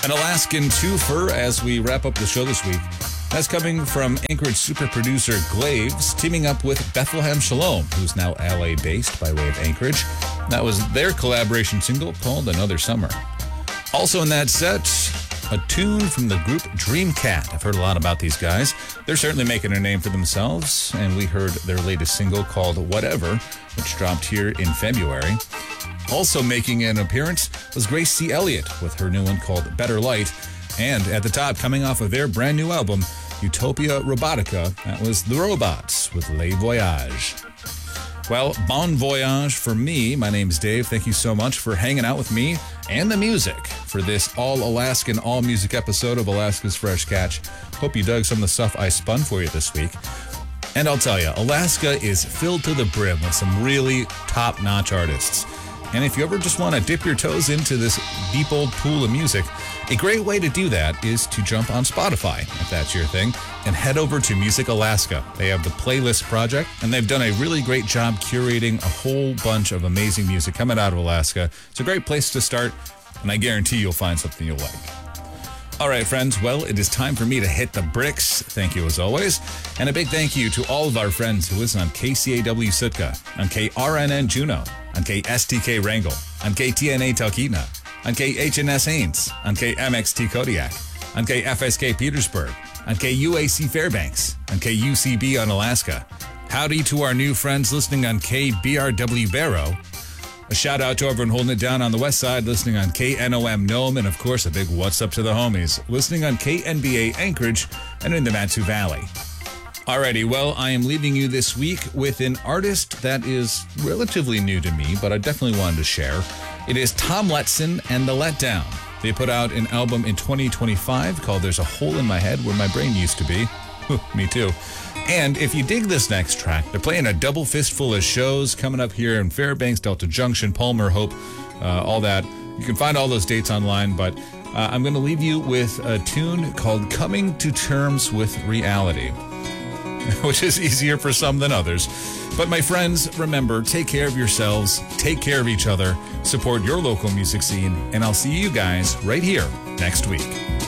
An Alaskan twofer as we wrap up the show this week. That's coming from Anchorage super producer Glaves, teaming up with Bethlehem Shalom, who's now LA-based by way of Anchorage. That was their collaboration single called Another Summer. Also in that set, a tune from the group Dreamcat. I've heard a lot about these guys. They're certainly making a name for themselves, and we heard their latest single called Whatever, which dropped here in February. Also making an appearance was Grace C. Elliott with her new one called Better Light. And at the top, coming off of their brand new album, Utopia Robotica, that was The Robots with Le Voyage. Well, bon voyage for me. My name's Dave. Thank you so much for hanging out with me and the music for this all-Alaskan, all-music episode of Alaska's Fresh Catch. Hope you dug some of the stuff I spun for you this week. And I'll tell you, Alaska is filled to the brim with some really top-notch artists. And if you ever just want to dip your toes into this deep old pool of music, a great way to do that is to jump on Spotify, if that's your thing, and head over to Music Alaska. They have the Playlist Project, and they've done a really great job curating a whole bunch of amazing music coming out of Alaska. It's a great place to start, and I guarantee you'll find something you'll like. All right, friends, well, it is time for me to hit the bricks. Thank you, as always. And a big thank you to all of our friends who listen on KCAW Sitka, on KRNN Juneau, on KSTK Wrangell, on KTNA Talkeetna, on KHNS Haines, on KMXT Kodiak, on KFSK Petersburg, on KUAC Fairbanks, on KUCB on Alaska. Howdy to our new friends listening on KBRW Barrow. A shout out to everyone holding it down on the west side, listening on KNOM Nome, and of course a big what's up to the homies, listening on KNBA Anchorage and in the Matsu Valley. Alrighty, well, I am leaving you this week with an artist that is relatively new to me, but I definitely wanted to share. It is Tom Letson and The Letdown. They put out an album in 2025 called There's a Hole in My Head Where My Brain Used to Be. Me too. And if you dig this next track, they're playing a double fistful of shows coming up here in Fairbanks, Delta Junction, Palmer, Hope, all that. You can find all those dates online, but I'm going to leave you with a tune called Coming to Terms with Reality, which is easier for some than others. But my friends, remember, take care of yourselves, take care of each other, support your local music scene, and I'll see you guys right here next week.